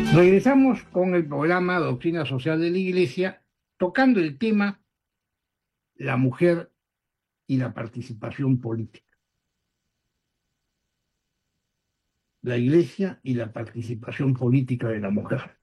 Regresamos con el programa Doctrina Social de la Iglesia, tocando el tema la mujer y la participación política. La Iglesia y la participación política de la mujer.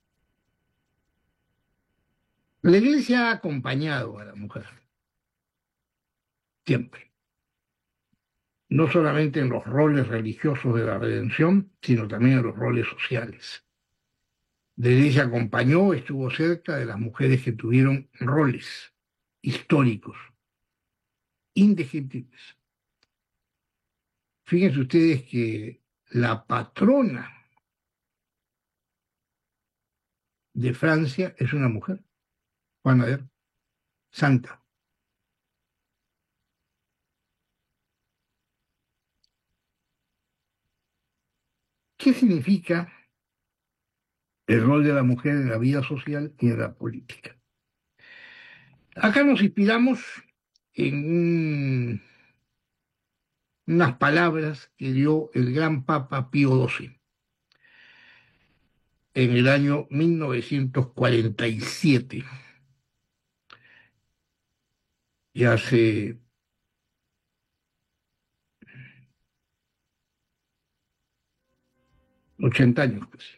La Iglesia ha acompañado a la mujer, siempre, no solamente en los roles religiosos de la redención, sino también en los roles sociales. La Iglesia acompañó, estuvo cerca de las mujeres que tuvieron roles históricos, indescriptibles. Fíjense ustedes que la patrona de Francia es una mujer, Juana de Arco, santa. ¿Qué significa el rol de la mujer en la vida social y en la política? Acá nos inspiramos en unas palabras que dio el gran Papa Pío XII en el año 1947, y hace 80 años casi.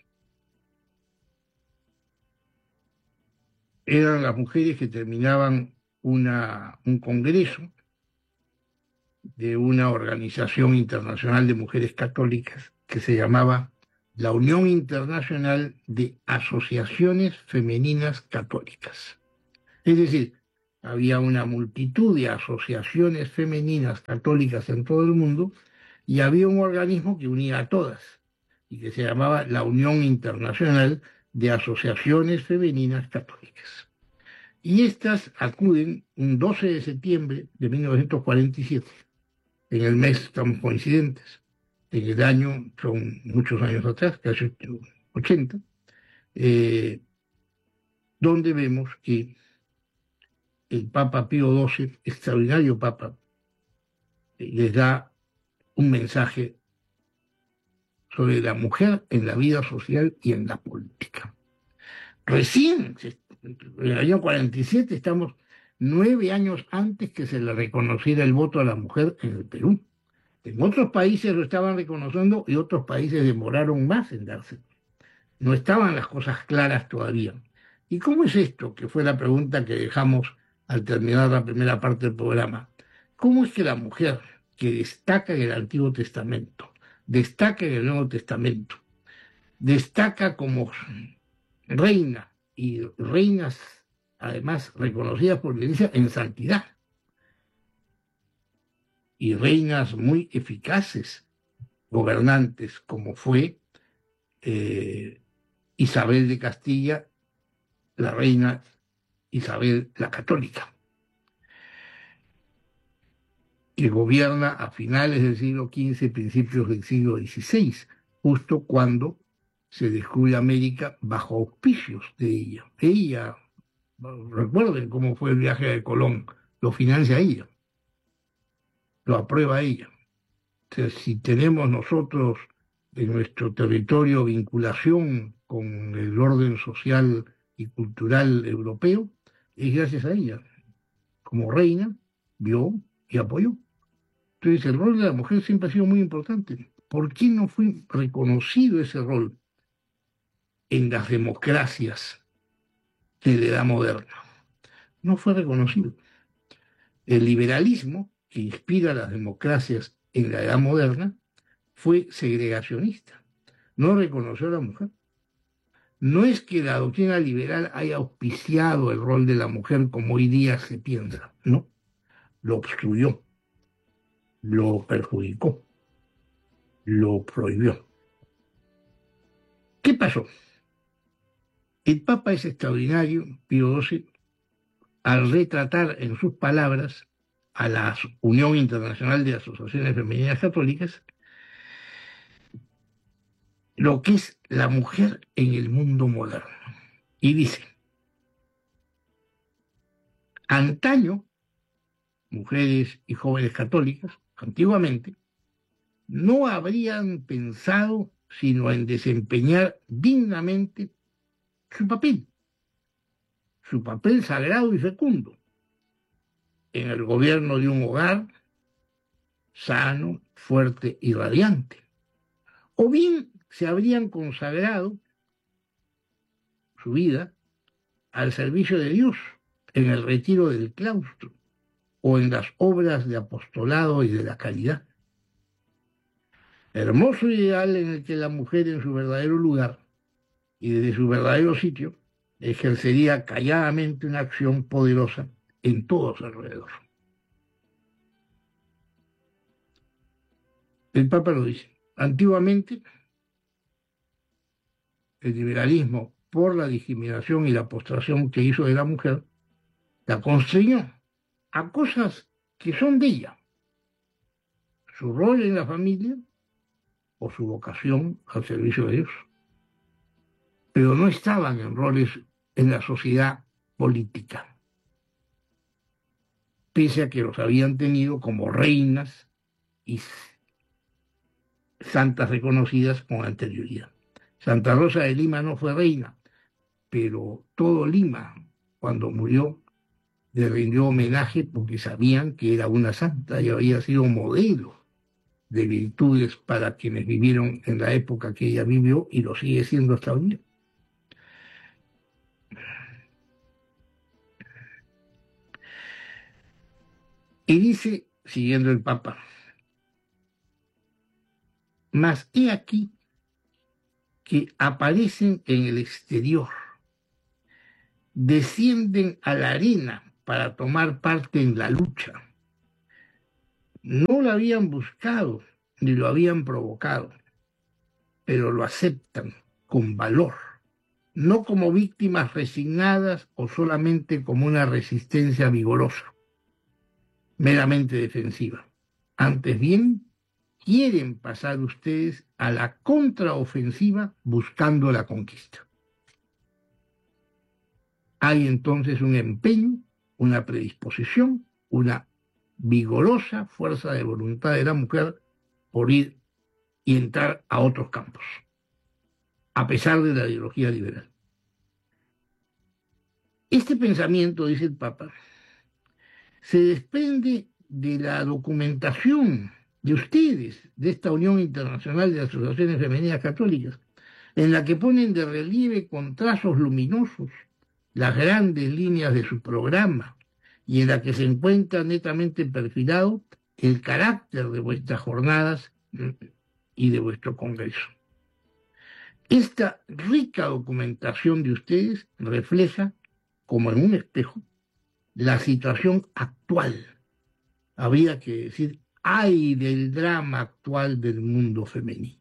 Eran las mujeres que terminaban un congreso de una organización internacional de mujeres católicas que se llamaba la Unión Internacional de Asociaciones Femeninas Católicas. Es decir, había una multitud de asociaciones femeninas católicas en todo el mundo y había un organismo que unía a todas y que se llamaba la Unión Internacional de Asociaciones Femeninas Católicas. Y estas acuden un 12 de septiembre de 1947. En el mes estamos coincidentes, en el año son muchos años atrás, casi 80, donde vemos que el Papa Pío XII, extraordinario Papa, les da un mensaje sobre la mujer en la vida social y en la política. Recién, en el año 47, estamos 9 años antes que se le reconociera el voto a la mujer en el Perú. En otros países lo estaban reconociendo y otros países demoraron más en dárselo. No estaban las cosas claras todavía. ¿Y cómo es esto? Que fue la pregunta que dejamos al terminar la primera parte del programa. ¿Cómo es que la mujer que destaca en el Antiguo Testamento, destaca en el Nuevo Testamento, destaca como reina y reinas además reconocidas por la Iglesia en santidad y reinas muy eficaces, gobernantes como fue Isabel de Castilla, la reina Isabel la Católica, que gobierna a finales del siglo XV, principios del siglo XVI, justo cuando se descubre América bajo auspicios de ella. Ella, recuerden cómo fue el viaje de Colón, lo financia ella, lo aprueba ella. O sea, si tenemos nosotros en nuestro territorio vinculación con el orden social y cultural europeo, es gracias a ella. Como reina, vio y apoyó. Entonces, el rol de la mujer siempre ha sido muy importante. ¿Por qué no fue reconocido ese rol en las democracias de la edad moderna? No fue reconocido. El liberalismo que inspira las democracias en la edad moderna fue segregacionista. No reconoció a la mujer. No es que la doctrina liberal haya auspiciado el rol de la mujer como hoy día se piensa, no, lo obstruyó, lo perjudicó, lo prohibió. ¿Qué pasó? El Papa es extraordinario, Pío XII, al retratar en sus palabras a la Unión Internacional de Asociaciones Femeninas Católicas lo que es la mujer en el mundo moderno. Y dice, antaño, mujeres y jóvenes católicas, antiguamente, no habrían pensado sino en desempeñar dignamente su papel sagrado y fecundo en el gobierno de un hogar sano, fuerte y radiante. O bien se habrían consagrado su vida al servicio de Dios en el retiro del claustro o en las obras de apostolado y de la caridad. Hermoso ideal en el que la mujer en su verdadero lugar y desde su verdadero sitio ejercería calladamente una acción poderosa en todo su alrededor. El Papa lo dice. Antiguamente, el liberalismo, por la discriminación y la postración que hizo de la mujer, la constreñó a cosas que son de ella, su rol en la familia o su vocación al servicio de Dios. Pero no estaban en roles en la sociedad política, pese a que los habían tenido como reinas y santas reconocidas con anterioridad. Santa Rosa de Lima no fue reina, pero todo Lima, cuando murió, le rindió homenaje porque sabían que era una santa y había sido modelo de virtudes para quienes vivieron en la época que ella vivió y lo sigue siendo hasta hoy día. Y dice, siguiendo el Papa, mas he aquí que aparecen en el exterior, descienden a la arena para tomar parte en la lucha. No lo habían buscado ni lo habían provocado, pero lo aceptan con valor, no como víctimas resignadas o solamente como una resistencia vigorosa, meramente defensiva. Antes bien, quieren pasar ustedes a la contraofensiva buscando la conquista. Hay entonces un empeño, una predisposición, una vigorosa fuerza de voluntad de la mujer por ir y entrar a otros campos, a pesar de la ideología liberal. Este pensamiento, dice el Papa, se desprende de la documentación de ustedes, de esta Unión Internacional de Asociaciones Femeninas Católicas, en la que ponen de relieve con trazos luminosos las grandes líneas de su programa y en la que se encuentra netamente perfilado el carácter de vuestras jornadas y de vuestro Congreso. Esta rica documentación de ustedes refleja, como en un espejo, la situación actual. Habría que decir, ay del drama actual del mundo femenino.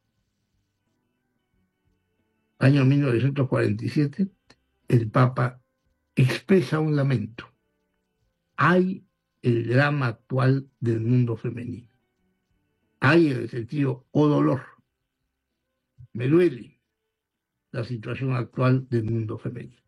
Año 1947, el Papa expresa un lamento. Hay el drama actual del mundo femenino. Hay en el sentido, oh dolor, me duele la situación actual del mundo femenino.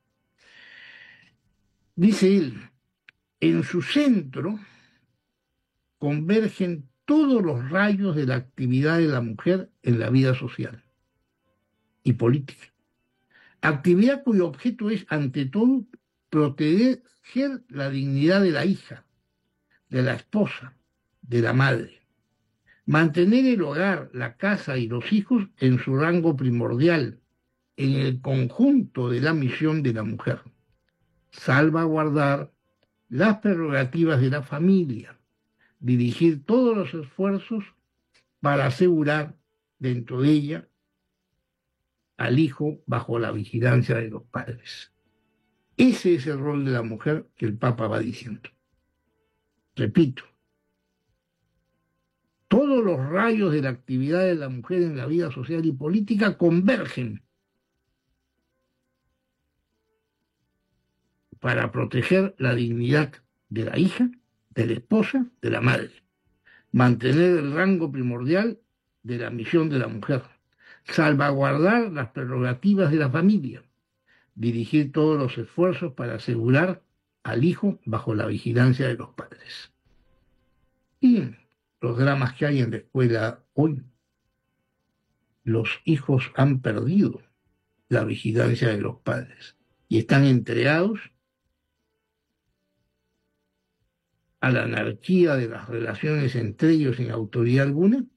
Dice él, en su centro convergen todos los rayos de la actividad de la mujer en la vida social y política. Actividad cuyo objeto es, ante todo, proteger la dignidad de la hija, de la esposa, de la madre. Mantener el hogar, la casa y los hijos en su rango primordial, en el conjunto de la misión de la mujer. Salvaguardar las prerrogativas de la familia, dirigir todos los esfuerzos para asegurar dentro de ella al hijo bajo la vigilancia de los padres. Ese es el rol de la mujer que el Papa va diciendo. Repito, todos los rayos de la actividad de la mujer en la vida social y política convergen para proteger la dignidad de la hija, de la esposa, de la madre, mantener el rango primordial de la misión de la mujer, salvaguardar las prerrogativas de la familia, dirigir todos los esfuerzos para asegurar al hijo bajo la vigilancia de los padres. Y los dramas que hay en la escuela hoy, los hijos han perdido la vigilancia de los padres y están entregados a la anarquía de las relaciones entre ellos sin autoridad alguna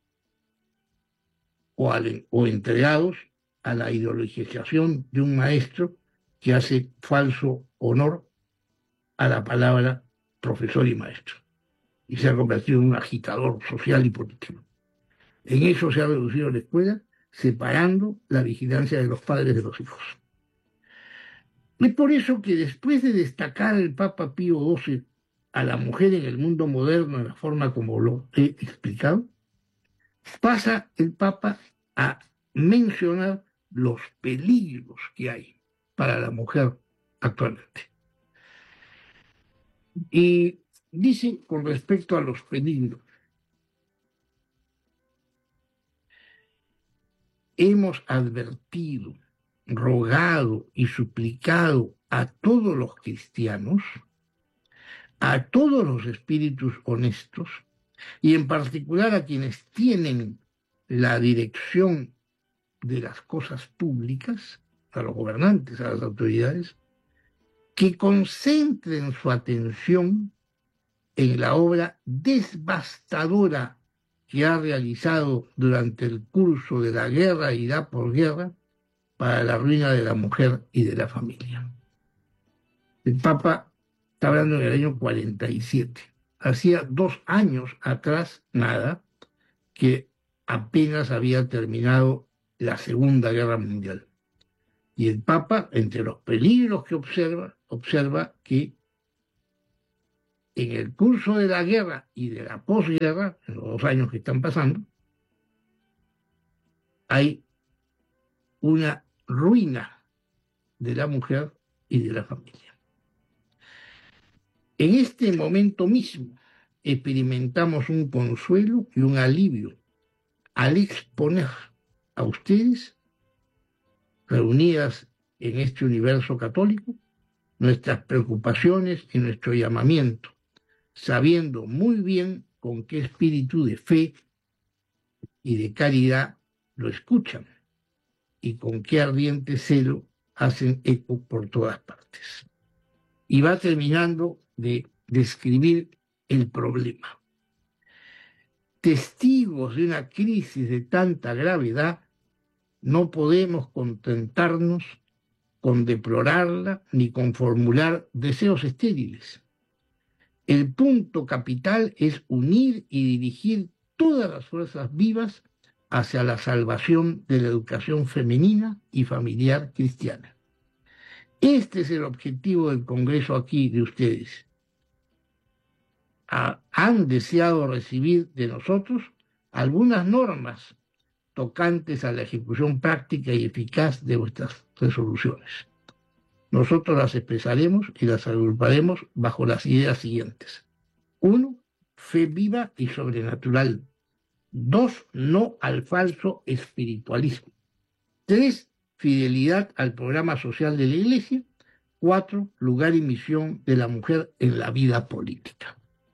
o entregados a la ideologización de un maestro que hace falso honor a la palabra profesor y maestro y se ha convertido en un agitador social y político. En eso se ha reducido la escuela, separando la vigilancia de los padres de los hijos. Es por eso que después de destacar el Papa Pío XII a la mujer en el mundo moderno en la forma como lo he explicado, pasa el Papa a mencionar los peligros que hay para la mujer actualmente. Y dice con respecto a los peligros, hemos advertido, rogado y suplicado a todos los cristianos, a todos los espíritus honestos, y en particular a quienes tienen la dirección de las cosas públicas, a los gobernantes, a las autoridades, que concentren su atención en la obra devastadora que ha realizado durante el curso de la guerra y la posguerra para la ruina de la mujer y de la familia. El Papa está hablando en el año 47. Hacía 2 años atrás, nada, que apenas había terminado la Segunda Guerra Mundial. Y el Papa, entre los peligros que observa que en el curso de la guerra y de la posguerra, en los 2 años que están pasando, hay una ruina de la mujer y de la familia. En este momento mismo experimentamos un consuelo y un alivio al exponer a ustedes, reunidas en este universo católico, nuestras preocupaciones y nuestro llamamiento, sabiendo muy bien con qué espíritu de fe y de caridad lo escuchan y con qué ardiente celo hacen eco por todas partes. Y va terminando de describir el problema. Testigos de una crisis de tanta gravedad, no podemos contentarnos con deplorarla ni con formular deseos estériles. El punto capital es unir y dirigir todas las fuerzas vivas hacia la salvación de la educación femenina y familiar cristiana. Este es el objetivo del Congreso aquí de ustedes. Han deseado recibir de nosotros algunas normas tocantes a la ejecución práctica y eficaz de vuestras resoluciones. Nosotros las expresaremos y las agruparemos bajo las ideas siguientes. 1. Fe viva y sobrenatural. 2. No al falso espiritualismo. 3. Fidelidad al programa social de la Iglesia. 4. Lugar y misión de la mujer en la vida política.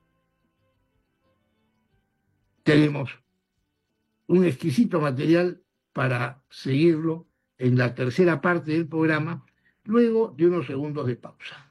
Tenemos un exquisito material para seguirlo en la tercera parte del programa, luego de unos segundos de pausa.